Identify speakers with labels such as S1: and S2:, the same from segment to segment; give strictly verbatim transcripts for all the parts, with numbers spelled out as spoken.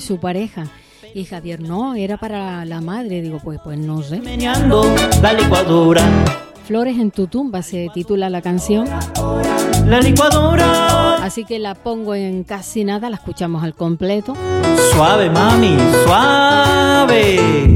S1: su pareja. Y Javier, no, era para la madre. Digo, pues, pues no sé.
S2: Meneando la licuadora.
S1: Flores en tu tumba se titula la canción.
S2: La licuadora.
S1: Así que la pongo en casi nada, la escuchamos al completo.
S2: Suave, mami, suave.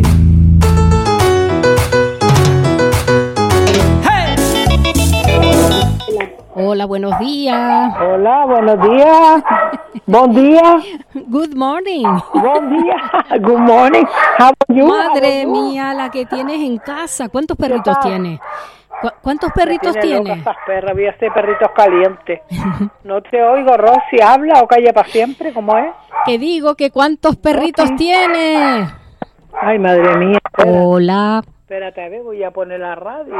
S1: Hola, buenos días.
S3: Hola, buenos días. Buen día.
S1: Good morning.
S3: Buen día. Good morning. How are you?
S1: Madre
S3: How are you?
S1: mía, la que tienes en casa. ¿Cuántos perritos
S3: tal?
S1: tienes? ¿Cu- ¿Cuántos perritos
S3: Me tiene loca
S1: tienes?
S3: estas perras, voy a hacer perritos calientes. No te oigo, Rosy, habla o calla para siempre, ¿cómo es?
S1: Que digo que cuántos perritos
S3: Rosy.
S1: tienes.
S3: Ay, madre mía. Espera,
S1: Hola.
S3: espérate, a ver, voy a poner la radio.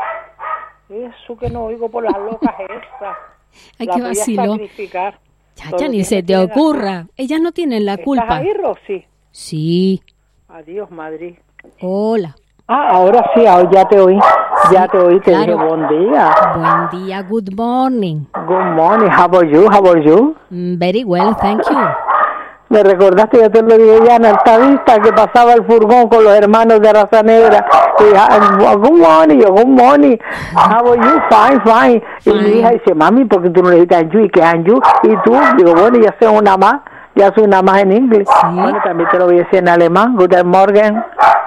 S3: Eso que no oigo por las locas esas.
S1: Ay,
S3: La
S1: qué
S3: voy a
S1: vacilo.
S3: sacrificar.
S1: Chacha,
S3: Todo
S1: ni
S3: lo
S1: se
S3: que
S1: te
S3: tienen
S1: ocurra. Ellas no tienen la
S3: así.
S1: culpa.
S3: ¿Estás ahí, Rosy?
S1: Sí.
S3: Adiós, Madrid.
S1: Hola.
S3: Ah, ahora sí, ahora ya te oí. Ya te oí, te
S1: claro.
S3: dije buen día.
S1: Buen día, good morning.
S3: Good morning, how are you, how are you?
S1: Mm, Very well, thank you.
S3: Me recordaste, yo te lo dije ya en Altavista, que pasaba el furgón con los hermanos de raza negra. Y, ah, good morning, yo, good morning. How are you? Fine, fine. Y
S1: Fine.
S3: mi hija dice, mami, ¿por qué tú no le dices Anju? ¿Y qué Anju? Y tú, digo, bueno, ya sé una más. Ya soy una más en inglés.
S1: Sí.
S3: Bueno, también te lo voy a decir en alemán. Guten Morgen.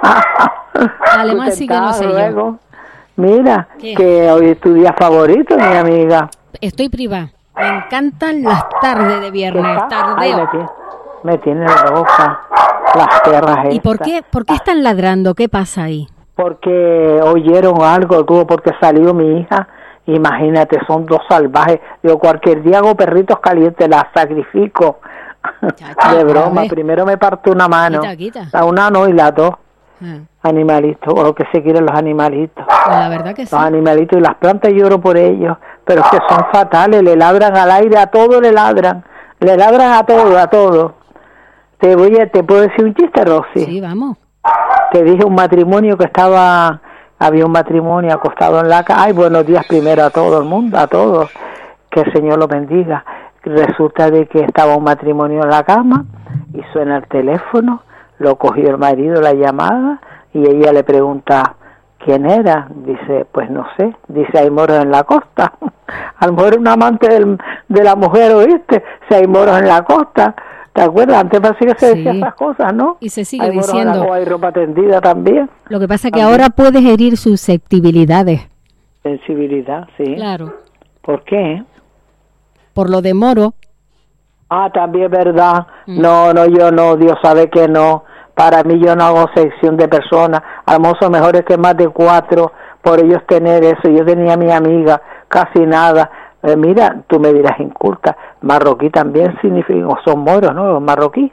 S1: Alemán
S3: Guten
S1: sí que no
S3: Tag,
S1: sé yo.
S3: luego. Mira,
S1: ¿Qué?
S3: que hoy es tu día favorito, mi amiga.
S1: Estoy privada. Me encantan las tardes de viernes,
S3: Ay, me,
S1: tardeo.
S3: tiene, me tiene loca las perras
S1: ¿Y
S3: estas.
S1: por qué, por qué están ladrando? ¿Qué pasa ahí?
S3: Porque oyeron algo, tuvo porque salió mi hija. Imagínate, son dos salvajes. Yo cualquier día hago perritos calientes, las sacrifico.
S1: Chacha,
S3: De
S1: a
S3: broma,
S1: ver.
S3: primero me parto una mano.
S1: Quita, quita.
S3: La una no y la dos.
S1: Ah,
S3: Animalitos, o lo que se quieren los animalitos.
S1: pues la verdad que sí.
S3: Los animalitos y las plantas lloro por ellos, pero es que son fatales, le ladran al aire, a todo le ladran, le ladran a todo, a todo. Te voy a, te puedo decir un chiste, Rosy.
S1: Sí, vamos.
S3: Te dije un matrimonio que estaba, había un matrimonio acostado en la cama. Ay, buenos días primero a todo el mundo, a todos, que el Señor los bendiga. Resulta de que estaba un matrimonio en la cama y suena el teléfono, lo cogió el marido la llamada y ella le pregunta, ¿quién era? Dice, pues no sé, dice, hay moros en la costa. A lo mejor un amante del, de la mujer, ¿oíste? Si hay moros en la costa. ¿Te acuerdas? Antes parece que se
S1: Sí.
S3: decían esas cosas, ¿no?
S1: Y se sigue
S3: hay moros en la
S1: diciendo.
S3: costa, hay ropa tendida también.
S1: Lo que pasa es que
S3: También.
S1: ahora puedes herir susceptibilidades.
S3: Sensibilidad, sí.
S1: Claro.
S3: ¿Por qué?
S1: Por lo de moro.
S3: Ah, también es verdad.
S1: Mm.
S3: No, no, yo no, Dios sabe que no. Para mí yo no hago sección de personas. A lo mejor son mejores que más de cuatro por ellos tener eso. Yo tenía a mi amiga, casi nada. Eh, mira, tú me dirás inculta. Marroquí también significa, o son moros, ¿no? Los marroquí.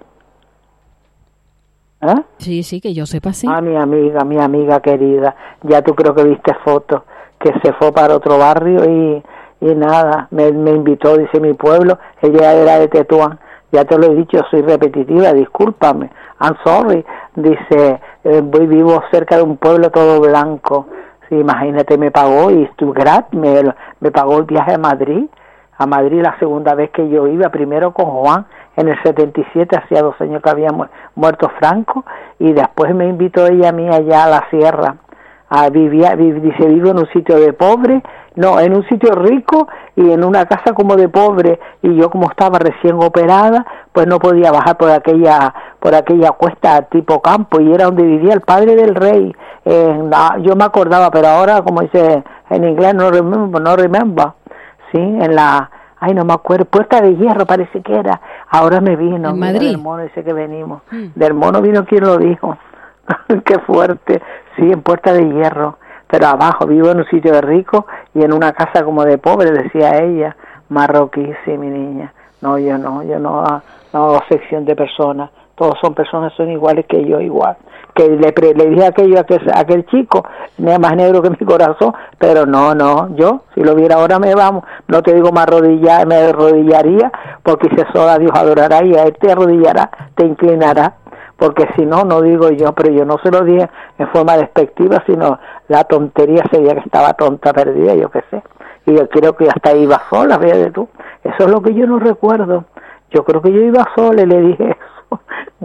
S3: ¿Eh?
S1: Sí, sí, que yo sepa, sí.
S3: Ah, mi amiga, mi amiga querida. Ya tú creo que viste fotos, que se fue para otro barrio y, y nada, me, me invitó, dice mi pueblo, ella era de Tetuán. Ya te lo he dicho, soy repetitiva, discúlpame. I'm sorry. Dice, eh, voy vivo cerca de un pueblo todo blanco. Sí, imagínate, me pagó y estuve gratis, me, me pagó el viaje a Madrid. A Madrid la segunda vez que yo iba, primero con Juan, en el setenta y siete, hacía dos años que había mu muerto Franco, y después me invitó ella a mí allá a la sierra. A vivía, viv, dice, vivo en un sitio de pobre, no, en un sitio rico y en una casa como de pobre, y yo como estaba recién operada, pues no podía bajar por aquella por aquella cuesta tipo campo, y era donde vivía el padre del rey. Eh, no, yo me acordaba, pero ahora, como dice en inglés, no remember, no remember, sí, en la, ay, no me acuerdo, Puerta de Hierro parece que era, ahora me vino.
S1: ¿En Madrid?
S3: Del mono ese que venimos,
S1: Hmm.
S3: del mono vino quien lo dijo. Qué fuerte, sí, en Puerta de Hierro, pero abajo, vivo en un sitio de rico y en una casa como de pobre, decía ella. Marroquí, sí, mi niña. No, yo no, yo no, no hago sección de personas, todos son personas, son iguales que yo, igual. Que le, pre, le dije aquello a aquel, a aquel chico, más negro que mi corazón, pero no, no, yo, si lo viera ahora me vamos, no te digo me arrodillar, me arrodillaría, porque dice sola Dios adorará y a él te arrodillará, te inclinará. Porque si no, no digo yo, pero yo no se lo dije en forma despectiva, sino la tontería sería que estaba tonta, perdida, yo qué sé. Y yo creo que hasta iba sola, fíjate tú. Eso es lo que yo no recuerdo. Yo creo que yo iba sola y le dije eso.